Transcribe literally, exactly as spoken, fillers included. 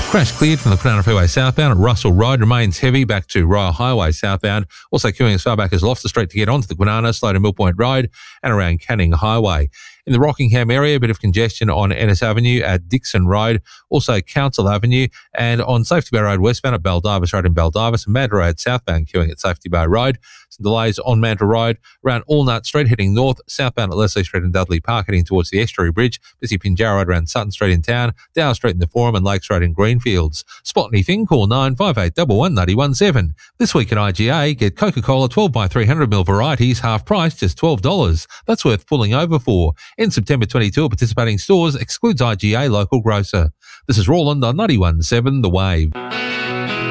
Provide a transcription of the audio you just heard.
Crash cleared from the Kwinana Freeway southbound at Russell Road. Remains heavy back to Royal Highway southbound. Also queuing as far back as Loftus Street to get onto the Kwinana, slow to Mill Point Road and around Canning Highway. In the Rockingham area, a bit of congestion on Ennis Avenue at Dixon Road, also Council Avenue, and on Safety Bay Road westbound at Baldivis Road in Baldivis, and Manta Road southbound queuing at Safety Bay Road. Some delays on Manta Road around Allnut Street heading north, southbound at Leslie Street and Dudley Park heading towards the Estuary Bridge. Busy Pinjarra Road around Sutton Street in town, Dow Street in the Forum and Lakes Road in Greenfields. Spot anything, call nine five eight one one nine one seven. This week at I G A, get Coca-Cola twelve by three hundred milliliter varieties, half price, just twelve dollars. That's worth pulling over for. In September twenty-two, at participating stores, excludes I G A local grocer. This is Roland on ninety-one point seven The Wave.